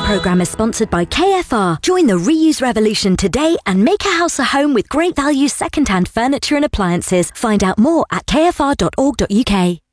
programme is sponsored by KFR. Join the reuse revolution today and make a house a home with great value second-hand furniture and appliances. Find out more at kfr.org.uk.